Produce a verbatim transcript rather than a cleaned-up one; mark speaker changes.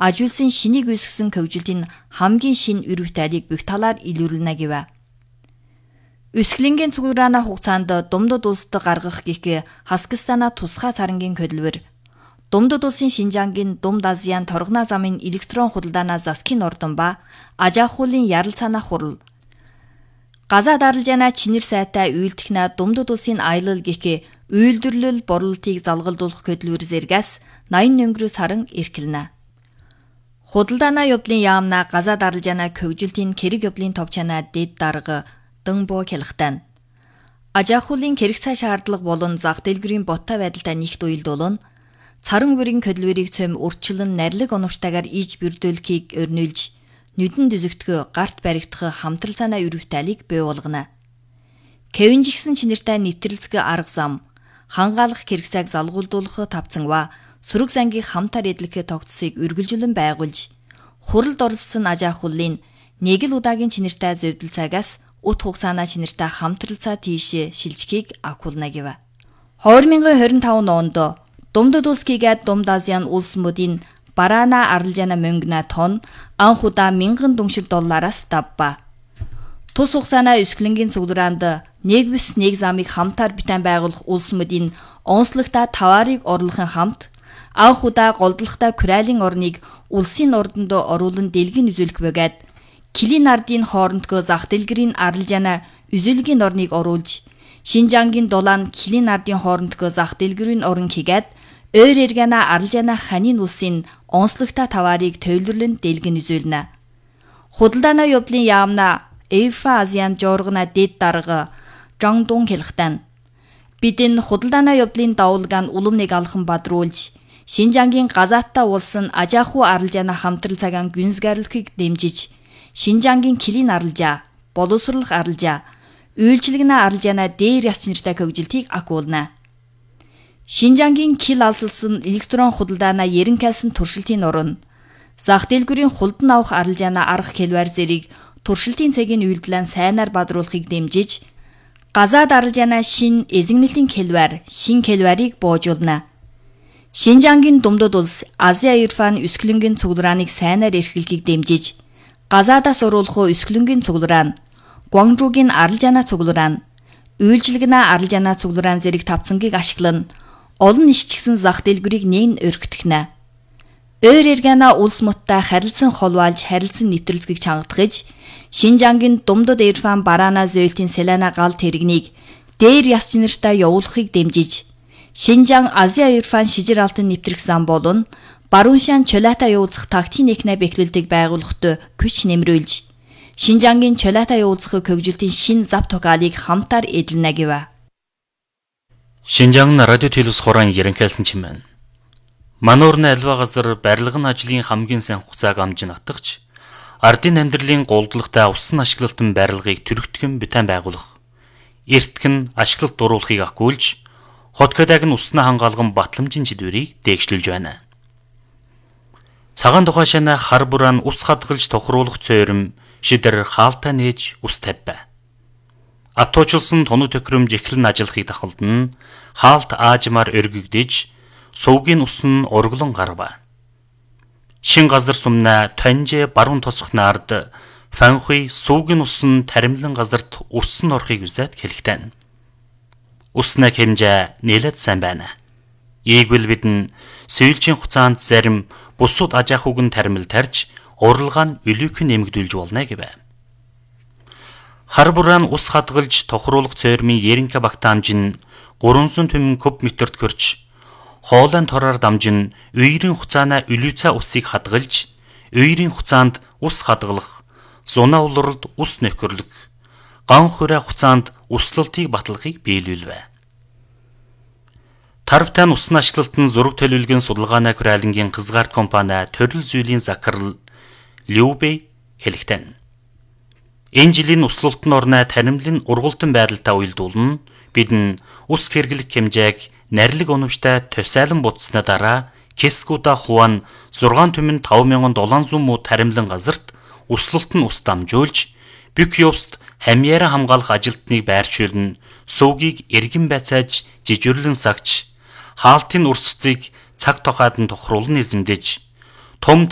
Speaker 1: аж үйлсийн шинийг үүсгэсэн хөгжилтийн хамгийн шинэ үр бүтээлийг бүх талаар илрүүлнэ гэв. Үсгэлэнгийн цуглаана хугацаанд Думдад улсад гаргах гих Хаскистана тусгай царангийн хөдөлмөр, Думдад улсын Шинжангийн Думд Азиан торгоноо замын электрон худалдаана засгийн ордон ба аж ахуйлын ярал цаанаа хурал, Газаа даралжаана чинэр сайтай үйлдэх Думдад улсын аялал гих үйлдвэрлэл борлуулалтыг залгалдуулах хөдөлмөр зэргээс ноён өнгөрөө саран эрхэлнэ. Худалдаана явдлын яамна газаа даралжаана хөгжилтийн хэрэг явдлын товчаана дэд дарга дэнбо хэлхтэн. Аж ахуйлын хэрэг цай шаардлага болон зах дэлгүүрийн боттой байдалтай нэгт уялдуулан царан бүрийн хөдөлмөрийг цөм урьдчилан нарилэг оновчтойгоор иж бүрдүүлэхийг өрнүүлж нүдэн дүзэгдгөө гарт баригдах хамтрал цаанаа үр бүтээлийг бий болгоно. Кевинжигсэн чинэртэй нэвтрэлцэг арга зам, хангаалах хэрэг цайг залгуулдуулах тавцан ба сүрэг зангийн хамтар эдлэхээ тогтцыг үргэлжлэн байгуулж, хуралд оролцсон аж ахуйлын нэг л удаагийн чинэртэй зөвдөл цагаас ут хугацаана чинэртэй хамтрал цаа тийш шилжихийг агуулна гэв. две тысячи двадцать пять онд Думдад улс гээд Думд Азиан улсмуудын бараана аралжаана мөнгөна тонн анх удаа мянган дүншир доллараас давба. Тус хугацаана өсгөлөнгийн цуглаанд нэг бис нэг замыг хамтаар битэн байгуулах улсмуудын онцлогтой таваарыг оруулахын хамт анх удаа голдлохтой Курайлын орныг улсын ордонд оруулан дэлгэн үзүүлэх бөгөөд Килин ардын хоорондгоо зах дэлгэрийн аралжаана үзүүлгийн орныг оруулж, Шинжангийн дулаан Килин ардын хоорондгоо зах дэлгэрийн орон хийгээд өөр эргэнэ аралжаана ханийн улсын онцлогтой таваарыг төвлөрлөн дэлгэн үзүүлнэ. Худалдаана явдлын яамна Эйфа Азиан жоргона дэд дарга Жангдун хэлхтэн. Бидэн худалдаана явдлын давуулгаан уламныг алхан бадруулж, Шинжангийн газааттай улсын аж ахуй аралжаана хамтрал цагаан гүнзгийрлэхийг дэмжиж, Шинжангийн Килин аралжаа, боловсруулах аралжаа, үйлчилгэнэ аралжаана дээр яс чинэртэй хөгжилтийг агуулна. Шинжангийн кил алсалсан электрон худалдаана ярин калсан туршилтын орон, зах дэлгүүрийн хулдан авах аралжаана арга хэлвэр зэрэг туршилтын цагийн үйлдэлэн сайнаар бадруулахыг дэмжиж, газаа даралжаана шин эзэгнэлтийн хэлвэр, шин хэлвэрийг боожулна. Шинжангийн Думдад улс Азия Ирфан өсгөлөнгийн цуглааныг сайнаар эрхлэхийг дэмжиж, газаадаас оруулах өсгөлөнгийн цуглаан, Гуанчжуугийн аралжаана цуглаан, үйлчилгэнэ аралжаана цуглаан зэрэг тавцангийг ашиглан олон нисчгсэн зах дэлгүүрийг нээн өргөтгнэ. Өөр эргэнэ улс муттай харилцан холвалж харилцан нэвтрэлцгийг чангатгаж, Шинжангийн Думдад Ирфан бараана зөөлтийн Селана гал тэрэгнийг дээр яс чинэртэй явуулахыг дэмжиж, Шинжан Азия Ирфан шижир алтан нэвтрэх зам болон Барууншан Чолата явуулах тактикнэ бэхлэлтийг байгуулахад күч нэмрүүлж, Шинжангийн Чолата явуулах хөгжилтийн шин зав тугаалыг хамтаар эдэлнэ гэв.
Speaker 2: Шинжан радио телевиз хураан яринкайлсан чимэн. Мануурны альва газар барилгын ажлын хамгийн сайн хугацааг амжин атгахч, ардын амьдралын голдлагтай усан ашиглалтын барилгыг төрөгтгөн битэн байгуулах, эртгэн ашиглалт дуруулахыг агуулж, хотгодаг нь уснаа хангаалган батламжийн чидвэрийг дээгшлүүлж байна. Цагаан тухайшаана хар бураан ус хадгалж тохируулах цойром шидэр хаалтай нээж ус тавьбай. Атуучилсан тону төхрөмж эхлэн ажиллахыг дахалдан хаалт аажмаар өргөгдөж, сувгийн ус нь урглон гарва. Шин газар сумна тонжэ баруун тосох наард фанхуй сувгийн ус нь таримлан газарт урсан орохыг үзээд хэлэхтэн. Уснаа хэмжээ нэлээд сайн байна. Ийгвэл бидэн сүййлчийн хуцаанд зарим бусууд аж ахуйг нь таримл тарж, уралгаа нь өлөөхөн нэмэгдүүлж болно гэв. Хар бураан ус хадгалж тохируулах цойрмын Еринка багтаамж нь гуранзуун түмэн куб метрт хөрч, хоолойн тороор дамжин үерийн хуцаана өлөөцөө усыг хадгалж, үерийн хуцаанд ус хадгалах, зунаа улралд ус нөхөрлөх, ган хүрээ хуцаанд услалтыг баталгахыг биелүүлвэ. Тарвтайн усан ашлалтын зураг төлөвлөгөөний судалгааны Курайлангийн Кызгаарт компани төрөл зүйлийн захирал Любэй хэлэхтэн. Энэ жилийн услалтын орны таримлын ургалтын байдалтай уялдуулна, бидэн ус хэрэглэх хэмжээг нарилэг оновчтой тусайлан будсны дараа Кескуда хуван зургаан түмэн таван мянган долоон зуун муу таримлан газарт услалт нь ус дамжуулж, бүх явцад хамьяараа хамгаалах ажилтныг байршуулна, сувгийг эргэн байцааж жижирлэн сагч, хаалтын урсцыг цаг тохойд нь тохируулан эзэмдэж, том